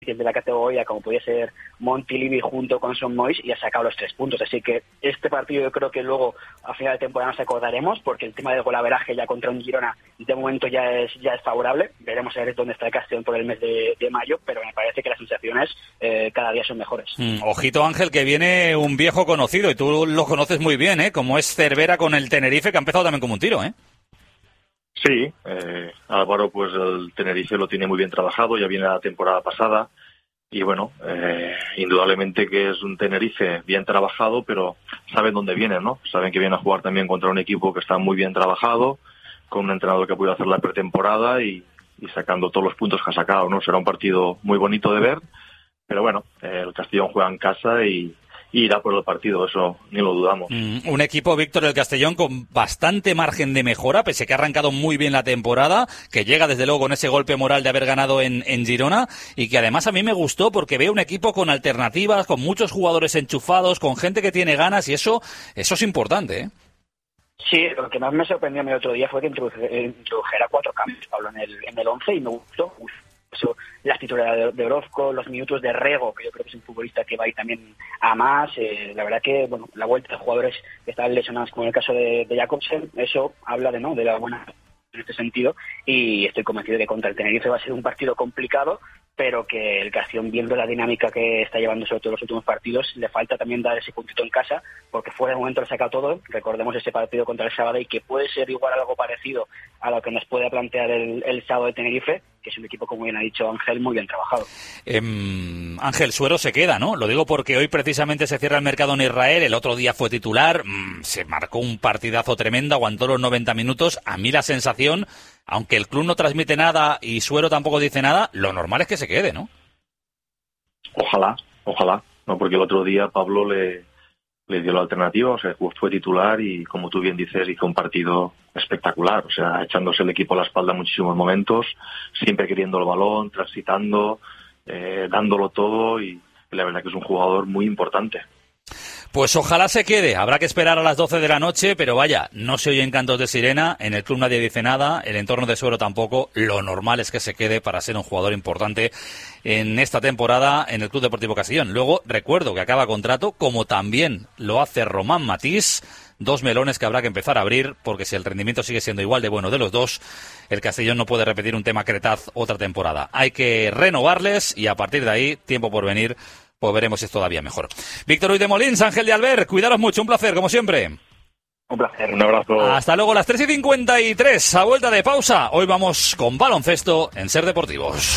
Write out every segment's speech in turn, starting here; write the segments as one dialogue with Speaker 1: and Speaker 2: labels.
Speaker 1: de la categoría, como podía ser Montilivi junto con Son Moix, y ha sacado los 3 puntos. Así que este partido yo creo que luego a final de temporada nos acordaremos, porque el tema del golaveraje ya contra un Girona de momento ya es favorable. Veremos a ver dónde está el Castellón por el mes de mayo, pero me parece que las sensaciones cada día son mejores.
Speaker 2: Ojito, Ángel, que viene un viejo conocido, y tú lo conoces muy bien, como es Cervera con el Tenerife, que ha empezado también como un tiro,
Speaker 3: Sí, Álvaro, pues el Tenerife lo tiene muy bien trabajado, ya viene la temporada pasada y bueno, indudablemente que es un Tenerife bien trabajado, pero saben dónde vienen, ¿no? Saben que vienen a jugar también contra un equipo que está muy bien trabajado, con un entrenador que puede hacer la pretemporada y sacando todos los puntos que ha sacado, ¿no? Será un partido muy bonito de ver, pero bueno, el Castellón juega en casa y irá por el partido, eso ni lo dudamos.
Speaker 2: Un equipo, Víctor, del Castellón con bastante margen de mejora, pese que ha arrancado muy bien la temporada, que llega desde luego con ese golpe moral de haber ganado en Girona, y que además a mí me gustó porque veo un equipo con alternativas, con muchos jugadores enchufados, con gente que tiene ganas, y eso es importante,
Speaker 1: Sí, lo que más me sorprendió el otro día fue que introdujera 4 cambios, Pablo, en el 11, y me gustó eso, las titularidades de Orozco, los minutos de Rego, que yo creo que es un futbolista que va a ir también a más. La verdad que la vuelta de jugadores que estaban lesionados, como en el caso de Jakobsen, eso habla de la buena en este sentido, y estoy convencido de que contra el Tenerife va a ser un partido complicado, pero que el Castellón, viendo la dinámica que está llevando sobre todo los últimos partidos, le falta también dar ese puntito en casa, porque fuera de momento le saca todo. Recordemos ese partido contra el Sabadell, que puede ser igual algo parecido a lo que nos puede plantear el sábado de Tenerife, que es un equipo, como bien ha dicho Ángel, muy bien trabajado.
Speaker 2: Ángel, Suero se queda, ¿no? Lo digo porque hoy precisamente se cierra el mercado en Israel, el otro día fue titular, se marcó un partidazo tremendo, aguantó los 90 minutos. A mí la sensación, aunque el club no transmite nada y Suero tampoco dice nada, lo normal es que se quede, ¿no?
Speaker 3: Ojalá, no, porque el otro día Pablo le dio la alternativa, o sea, fue titular y, como tú bien dices, hizo un partido espectacular, o sea, echándose el equipo a la espalda en muchísimos momentos, siempre queriendo el balón, transitando, dándolo todo, y la verdad que es un jugador muy importante.
Speaker 2: Pues ojalá se quede, habrá que esperar a las 12 de la noche, pero vaya, no se oyen cantos de sirena, en el club nadie dice nada, el entorno de Suero tampoco, lo normal es que se quede para ser un jugador importante en esta temporada en el Club Deportivo Castellón. Luego, recuerdo que acaba contrato, como también lo hace Román Matís, 2 melones que habrá que empezar a abrir, porque si el rendimiento sigue siendo igual de bueno de los dos, el Castellón no puede repetir un tema Cretaz otra temporada. Hay que renovarles y a partir de ahí, tiempo por venir, pues veremos si es todavía mejor. Víctor Ruiz de Molins, Ángel de Albert, cuidaros mucho, un placer, como siempre.
Speaker 1: Un placer.
Speaker 3: Un abrazo.
Speaker 2: Hasta luego, las 3:53, a vuelta de pausa. Hoy vamos con baloncesto en Ser Deportivos.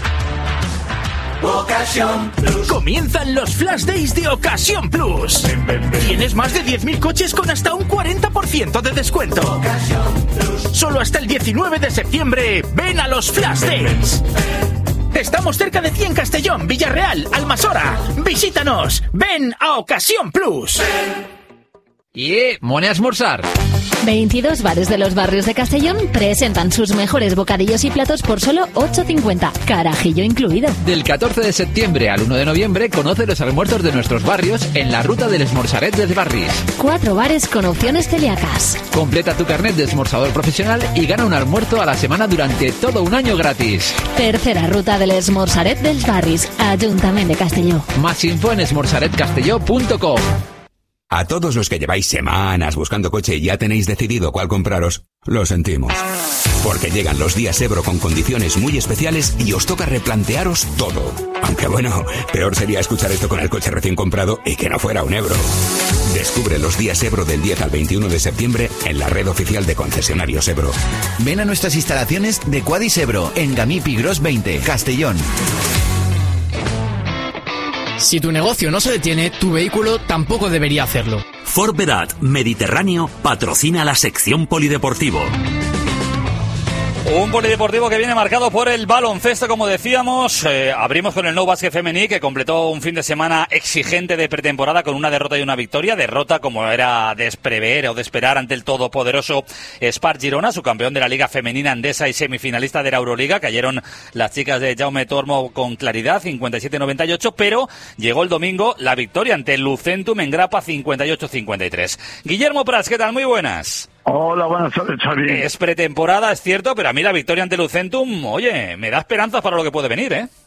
Speaker 4: Ocasión Plus. Comienzan los Flash Days de Ocasión Plus. Tienes más de 10.000 coches con hasta un 40% de descuento. Ocasión Plus. Solo hasta el 19 de septiembre, ven a los Flash Days. Estamos cerca de ti en Castellón, Villarreal, Almasora. Visítanos. Ven a Ocasión Plus.
Speaker 5: Mone a esmorzar.
Speaker 6: 22 bares de los barrios de Castellón presentan sus mejores bocadillos y platos por solo 8,50, carajillo incluido.
Speaker 5: Del 14 de septiembre al 1 de noviembre conoce los almuerzos de nuestros barrios en la ruta del Esmorzaret dels Barris.
Speaker 6: 4 bares con opciones celíacas.
Speaker 5: Completa tu carnet de esmorzador profesional y gana un almuerzo a la semana durante todo un año gratis.
Speaker 6: Tercera ruta del Esmorzaret dels Barris, Ayuntamiento de Castelló.
Speaker 5: Más info en esmorzaretcastelló.com.
Speaker 7: A todos los que lleváis semanas buscando coche y ya tenéis decidido cuál compraros, lo sentimos. Porque llegan los días Ebro con condiciones muy especiales y os toca replantearos todo. Aunque bueno, peor sería escuchar esto con el coche recién comprado y que no fuera un Ebro. Descubre los días Ebro del 10 al 21 de septiembre en la red oficial de concesionarios Ebro.
Speaker 8: Ven a nuestras instalaciones de Quadis Ebro en Gamipi Gros 20, Castellón.
Speaker 9: Si tu negocio no se detiene, tu vehículo tampoco debería hacerlo.
Speaker 10: Ford Vedat Mediterráneo patrocina la sección polideportivo.
Speaker 2: Un polideportivo que viene marcado por el baloncesto, como decíamos. Abrimos con el Nou Básquet Femení, que completó un fin de semana exigente de pretemporada con una derrota y una victoria. Derrota como era de prever o de esperar ante el todopoderoso Spar Girona, su campeón de la Liga Femenina Andesa y semifinalista de la Euroliga. Cayeron las chicas de Jaume Tormo con claridad, 57-98, pero llegó el domingo la victoria ante el Lucentum en grapa, 58-53. Guillermo Prats, ¿qué tal? Muy buenas.
Speaker 11: Hola, buenas tardes, Xavi.
Speaker 2: Es pretemporada, es cierto, pero a mí la victoria ante Lucentum, oye, me da esperanzas para lo que puede venir, ¿eh?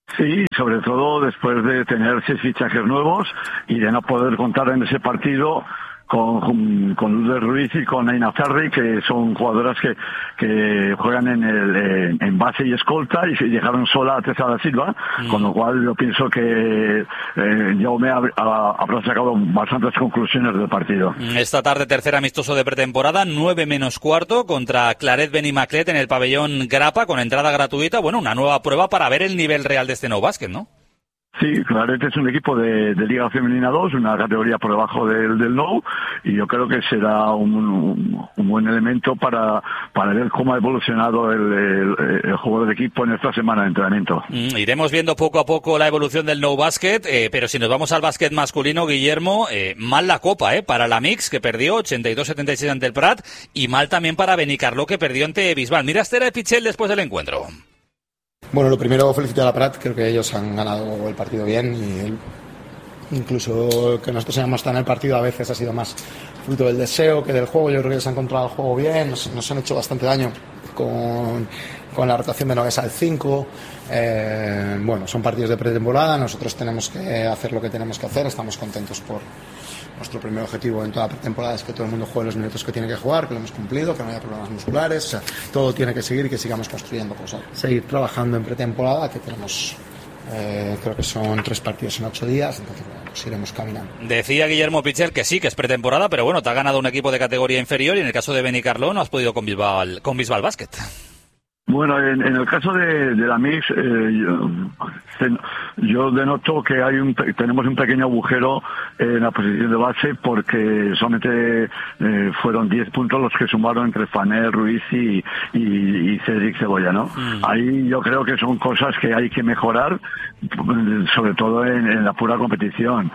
Speaker 11: Sí, sobre todo después de tener 6 fichajes nuevos y de no poder contar en ese partido con Lourdes Ruiz y con Aina Ferri, que son jugadoras que juegan en base y escolta, y se dejaron sola a Tessa da Silva, con lo cual yo pienso que Jaume habrá sacado bastantes conclusiones del partido.
Speaker 2: Esta tarde, tercer amistoso de pretemporada, 9:15 contra Claret Benimaclet en el pabellón Grapa, con entrada gratuita. Bueno, una nueva prueba para ver el nivel real de este Nou Bàsquet, ¿no?
Speaker 11: Sí, Claret es un equipo de Liga Femenina 2, una categoría por debajo del Nou, y yo creo que será un buen elemento para ver cómo ha evolucionado el juego del equipo en esta semana de entrenamiento.
Speaker 2: Iremos viendo poco a poco la evolución del Nou Bàsquet, pero si nos vamos al básquet masculino, Guillermo, mal la copa para la Mix, que perdió 82-76 ante el Prat, y mal también para Benicarló, que perdió ante Bisbal. Mira Esther de Pichel después del encuentro.
Speaker 12: Bueno, lo primero, felicitar a la Prat, creo que ellos han ganado el partido bien, y incluso que nosotros hayamos estado en el partido a veces ha sido más fruto del deseo que del juego. Yo creo que ellos han controlado el juego bien, nos han hecho bastante daño con la rotación de Nogués al 5. Bueno, son partidos de pretemporada, nosotros tenemos que hacer lo que tenemos que hacer, estamos contentos por nuestro primer objetivo en toda la pretemporada es que todo el mundo juegue los minutos que tiene que jugar, que lo hemos cumplido, que no haya problemas musculares, o sea, todo tiene que seguir y que sigamos construyendo cosas. Seguir trabajando en pretemporada, que tenemos, creo que son 3 partidos en 8 días, entonces bueno, pues iremos caminando.
Speaker 2: Decía Guillermo Pichel que sí, que es pretemporada, pero bueno, te ha ganado un equipo de categoría inferior y en el caso de Benicarló no has podido con Bisbal Basket.
Speaker 11: Bueno, en el caso de la Mix, yo denoto que tenemos un pequeño agujero en la posición de base, porque solamente fueron 10 puntos los que sumaron entre Faner, Ruiz y Cedric Cebolla, ¿no? Ahí yo creo que son cosas que hay que mejorar, sobre todo en la pura competición.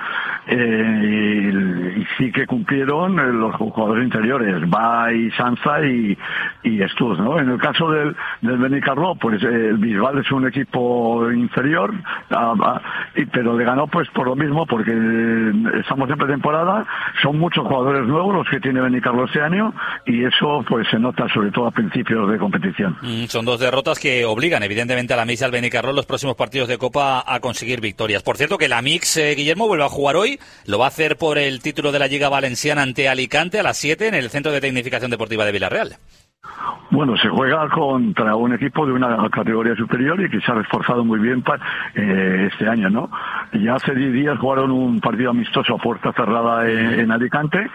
Speaker 11: Y sí que cumplieron los jugadores interiores, Bay, Sanza y Stuz, ¿no? En el caso del Benicarló, pues el Bisbal es un equipo inferior, pero le ganó pues por lo mismo, porque estamos en pretemporada, son muchos jugadores nuevos los que tiene Benicarló este año, y eso pues se nota sobre todo a principios de competición.
Speaker 2: Son 2 derrotas que obligan evidentemente a la Mix y al Benicarló los próximos partidos de Copa a conseguir victorias. Por cierto, que la Mix, Guillermo, vuelve a jugar hoy, lo va a hacer por el título de la Liga Valenciana ante Alicante a las 7 en el Centro de Tecnificación Deportiva de Villarreal.
Speaker 11: Bueno, se juega contra un equipo de una categoría superior y que se ha reforzado muy bien este año, ¿no? Ya hace 10 días jugaron un partido amistoso a puerta cerrada en Alicante,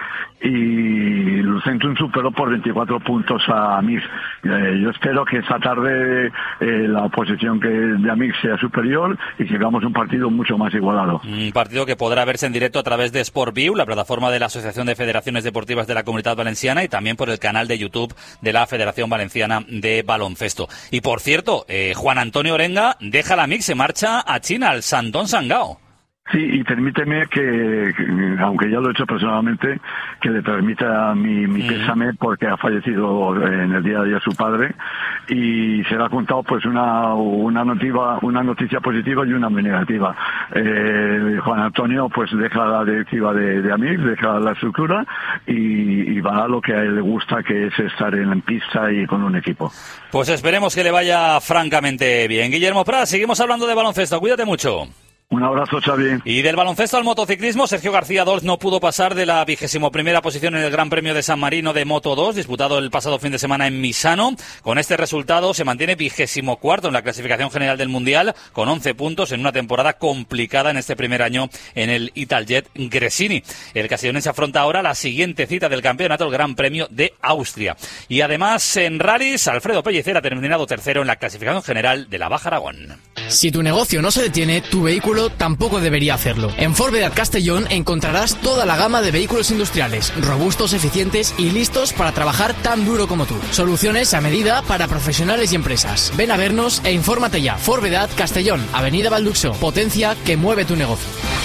Speaker 11: y Lucentum superó por 24 puntos a Mix. Yo espero que esta tarde la oposición de Mix sea superior y que hagamos un partido mucho más igualado. Un
Speaker 2: partido que podrá verse en directo a través de SportView, la plataforma de la Asociación de Federaciones Deportivas de la Comunidad Valenciana, y también por el canal de YouTube de la Federación Valenciana de Baloncesto. Y por cierto, Juan Antonio Orenga deja la Mix, se marcha a China, al Shandong Sangao.
Speaker 11: Sí, y permíteme que, aunque ya lo he hecho personalmente, que le permita mi pésame, porque ha fallecido en el día de ayer su padre, y se le ha contado pues una noticia positiva y una muy negativa. Juan Antonio pues deja la directiva de Amix, deja la estructura y va a lo que a él le gusta, que es estar en pista y con un equipo.
Speaker 2: Pues esperemos que le vaya francamente bien. Guillermo Prat, seguimos hablando de baloncesto, cuídate mucho.
Speaker 11: Un abrazo, Xavi.
Speaker 2: Y del baloncesto al motociclismo, Sergio García Dols no pudo pasar de la 21ª posición en el Gran Premio de San Marino de Moto 2, disputado el pasado fin de semana en Misano. Con este resultado se mantiene 24º en la clasificación general del Mundial, con 11 puntos en una temporada complicada en este primer año en el Italjet Gresini. El castellonense afronta ahora la siguiente cita del campeonato, el Gran Premio de Austria. Y además en rallies, Alfredo Pellicer ha terminado tercero en la clasificación general de la Baja Aragón.
Speaker 9: Si tu negocio no se detiene, tu vehículo tampoco debería hacerlo. En Forvedad Castellón encontrarás toda la gama de vehículos industriales, robustos, eficientes y listos para trabajar tan duro como tú. Soluciones a medida para profesionales y empresas. Ven a vernos e infórmate ya. Forvedad Castellón, Avenida Balduxo. Potencia que mueve tu negocio.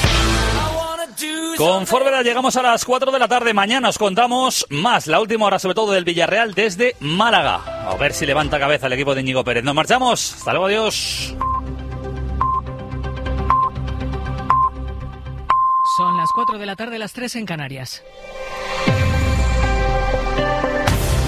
Speaker 2: Con Forvedad llegamos a las 4 de la tarde. Mañana os contamos más, la última hora sobre todo del Villarreal desde Málaga. A ver si levanta cabeza el equipo de Íñigo Pérez. Nos marchamos. Hasta luego, adiós.
Speaker 13: Son las 4 de la tarde, las 3 en Canarias.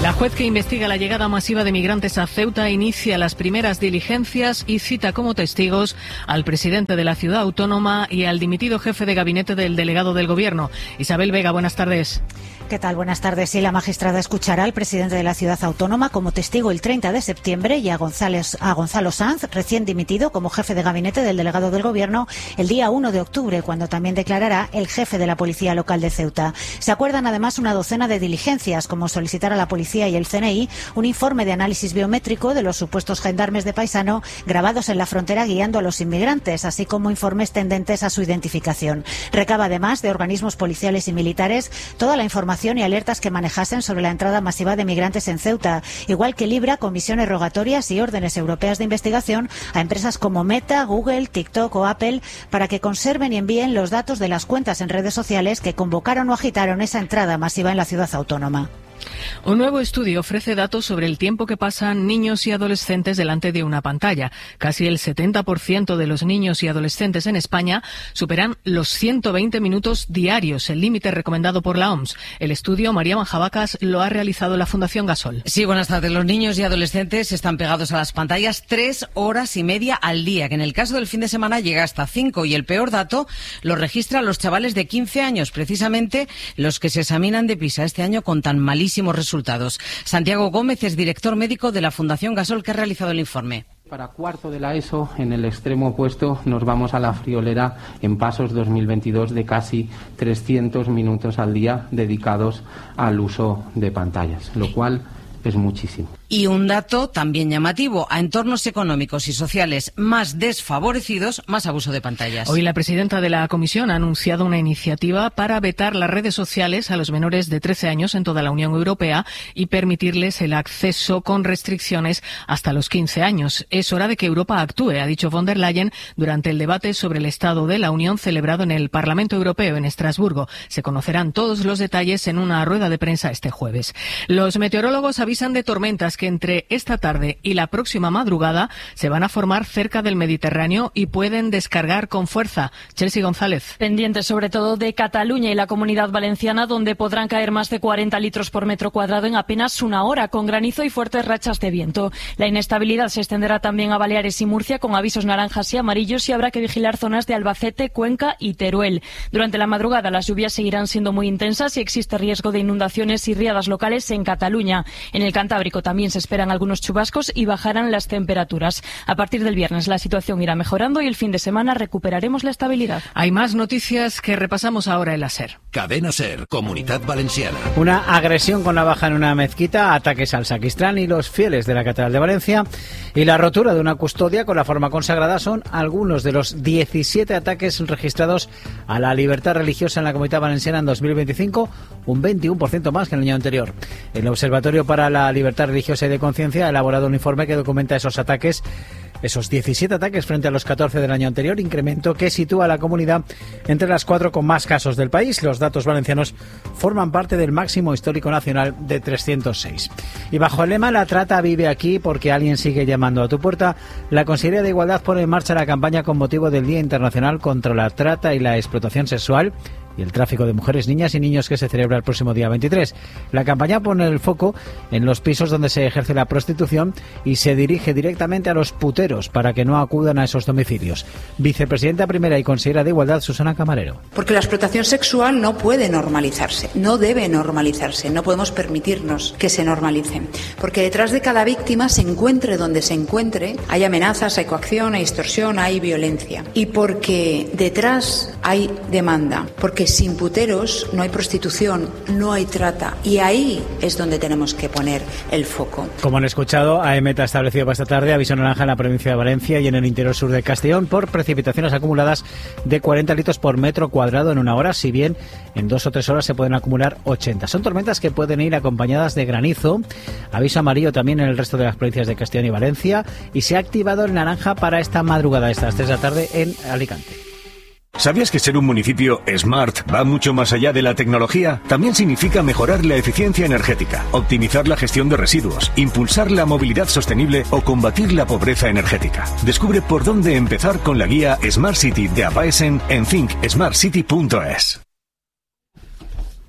Speaker 13: La juez que investiga la llegada masiva de migrantes a Ceuta inicia las primeras diligencias y cita como testigos al presidente de la ciudad autónoma y al dimitido jefe de gabinete del delegado del Gobierno. Isabel Vega, buenas tardes.
Speaker 14: ¿Qué tal? Buenas tardes. Sí, la magistrada escuchará al presidente de la ciudad autónoma como testigo el 30 de septiembre y a Gonzalo Sanz, recién dimitido como jefe de gabinete del delegado del Gobierno, el día 1 de octubre, cuando también declarará el jefe de la Policía Local de Ceuta. Se acuerdan además una docena de diligencias, como solicitar a la policía y el CNI un informe de análisis biométrico de los supuestos gendarmes de Paisano grabados en la frontera guiando a los inmigrantes, así como informes tendentes a su identificación. Recaba además de organismos policiales y militares toda la información y alertas que manejasen sobre la entrada masiva de migrantes en Ceuta, igual que libra comisiones rogatorias y órdenes europeas de investigación a empresas como Meta, Google, TikTok o Apple para que conserven y envíen los datos de las cuentas en redes sociales que convocaron o agitaron esa entrada masiva en la ciudad autónoma.
Speaker 13: Un nuevo estudio ofrece datos sobre el tiempo que pasan niños y adolescentes delante de una pantalla. Casi el 70% de los niños y adolescentes en España superan los 120 minutos diarios, el límite recomendado por la OMS. El estudio, María Manjabacas, lo ha realizado la Fundación Gasol.
Speaker 15: Sí, buenas tardes. Los niños y adolescentes están pegados a las pantallas 3 horas y media al día, que en el caso del fin de semana llega hasta 5. Y el peor dato lo registran los chavales de 15 años, precisamente los que se examinan de PISA este año con tan malísimos resultados. Santiago Gómez es director médico de la Fundación Gasol, que ha realizado el informe.
Speaker 16: Para cuarto de la ESO, en el extremo opuesto, nos vamos a la friolera en pasos 2022 de casi 300 minutos al día dedicados al uso de pantallas, lo cual es muchísimo.
Speaker 15: Y un dato también llamativo: a entornos económicos y sociales más desfavorecidos, más abuso de pantallas.
Speaker 13: Hoy la presidenta de la Comisión ha anunciado una iniciativa para vetar las redes sociales a los menores de 13 años en toda la Unión Europea y permitirles el acceso con restricciones hasta los 15 años. Es hora de que Europa actúe, ha dicho von der Leyen durante el debate sobre el Estado de la Unión celebrado en el Parlamento Europeo en Estrasburgo. Se conocerán todos los detalles en una rueda de prensa este jueves. Los meteorólogos avisan de tormentas que entre esta tarde y la próxima madrugada se van a formar cerca del Mediterráneo y pueden descargar con fuerza. Chelsea González.
Speaker 17: Pendientes sobre todo de Cataluña y la Comunidad Valenciana, donde podrán caer más de 40 litros por metro cuadrado en apenas una hora, con granizo y fuertes rachas de viento. La inestabilidad se extenderá también a Baleares y Murcia, con avisos naranjas y amarillos, y habrá que vigilar zonas de Albacete, Cuenca y Teruel. Durante la madrugada las lluvias seguirán siendo muy intensas y existe riesgo de inundaciones y riadas locales en Cataluña. En el Cantábrico también se esperan algunos chubascos y bajarán las temperaturas. A partir del viernes la situación irá mejorando y el fin de semana recuperaremos la estabilidad.
Speaker 13: Hay más noticias que repasamos ahora en la SER.
Speaker 18: Cadena SER, Comunidad Valenciana.
Speaker 19: Una agresión con navaja en una mezquita, ataques al sacristán y los fieles de la Catedral de Valencia y la rotura de una custodia con la forma consagrada son algunos de los 17 ataques registrados a la libertad religiosa en la Comunidad Valenciana en 2025, un 21% más que en el año anterior. El Observatorio para la Libertad Religiosa y de Conciencia ha elaborado un informe que documenta esos ataques, esos 17 ataques frente a los 14 del año anterior, incremento que sitúa a la comunidad entre las 4 con más casos del país. Los datos valencianos forman parte del máximo histórico nacional de 306. Y bajo el lema "La trata vive aquí porque alguien sigue llamando a tu puerta", la Consejería de Igualdad pone en marcha la campaña con motivo del Día Internacional contra la Trata y la Explotación Sexual y el tráfico de mujeres, niñas y niños, que se celebra el próximo día 23. La campaña pone el foco en los pisos donde se ejerce la prostitución y se dirige directamente a los puteros para que no acudan a esos domicilios. Vicepresidenta primera y consejera de Igualdad, Susana Camarero.
Speaker 20: Porque la explotación sexual no puede normalizarse, no debe normalizarse, no podemos permitirnos que se normalice. Porque detrás de cada víctima, se encuentre donde se encuentre, hay amenazas, hay coacción, hay extorsión, hay violencia. Y porque detrás hay demanda, porque sin puteros no hay prostitución, no hay trata, y ahí es donde tenemos que poner el foco.
Speaker 19: Como han escuchado, AEMET ha establecido para esta tarde aviso naranja en la provincia de Valencia y en el interior sur de Castellón por precipitaciones acumuladas de 40 litros por metro cuadrado en una hora, si bien en 2 o 3 horas se pueden acumular 80. Son tormentas que pueden ir acompañadas de granizo. Aviso amarillo también en el resto de las provincias de Castellón y Valencia, y se ha activado el naranja para esta madrugada, estas 3 de la tarde en Alicante.
Speaker 21: ¿Sabías que ser un municipio smart va mucho más allá de la tecnología? También significa mejorar la eficiencia energética, optimizar la gestión de residuos, impulsar la movilidad sostenible o combatir la pobreza energética. Descubre por dónde empezar con la guía Smart City de Apaesen en thinksmartcity.es.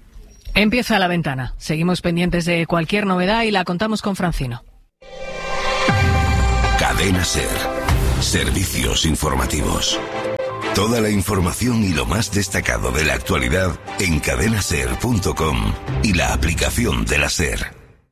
Speaker 13: Empieza La Ventana. Seguimos pendientes de cualquier novedad y la contamos con Francino.
Speaker 18: Cadena SER. Servicios informativos. Toda la información y lo más destacado de la actualidad en cadenaser.com y la aplicación de la SER.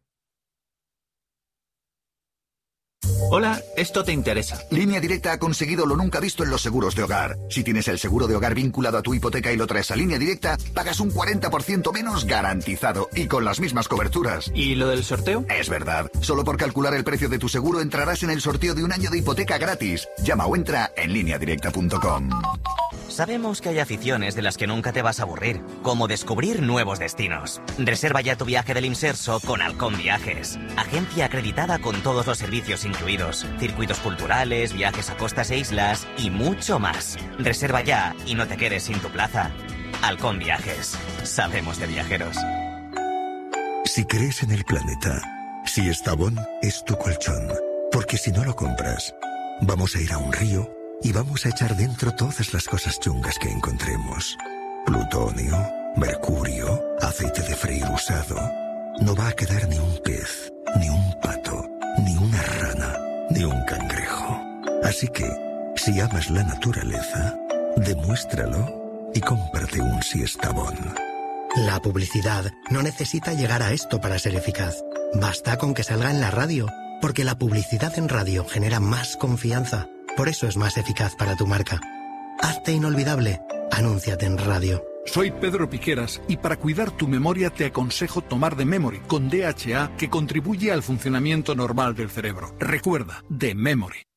Speaker 1: Hola, esto te interesa.
Speaker 22: Línea Directa ha conseguido lo nunca visto en los seguros de hogar. Si tienes el seguro de hogar vinculado a tu hipoteca y lo traes a Línea Directa, pagas un 40% menos garantizado y con las mismas coberturas.
Speaker 1: ¿Y lo del sorteo?
Speaker 22: Es verdad. Solo por calcular el precio de tu seguro entrarás en el sorteo de un año de hipoteca gratis. Llama o entra en lineadirecta.com.
Speaker 23: Sabemos que hay aficiones de las que nunca te vas a aburrir, como descubrir nuevos destinos. Reserva ya tu viaje del Imserso con Halcón Viajes, agencia acreditada con todos los servicios incluidos, circuitos culturales, viajes a costas e islas y mucho más. Reserva ya y no te quedes sin tu plaza. Halcón Viajes, sabemos de viajeros.
Speaker 24: Si crees en el planeta, si Estavón es tu colchón, porque si no lo compras, vamos a ir a un río y vamos a echar dentro todas las cosas chungas que encontremos. Plutonio, mercurio, aceite de freír usado. No va a quedar ni un pez, ni un pato, ni una rana, ni un cangrejo. Así que, si amas la naturaleza, demuéstralo y cómprate un Siestabón.
Speaker 25: La publicidad no necesita llegar a esto para ser eficaz. Basta con que salga en la radio, porque la publicidad en radio genera más confianza. Por eso es más eficaz para tu marca. Hazte inolvidable. Anúnciate en radio.
Speaker 26: Soy Pedro Piqueras y para cuidar tu memoria te aconsejo tomar The Memory con DHA que contribuye al funcionamiento normal del cerebro. Recuerda, The Memory.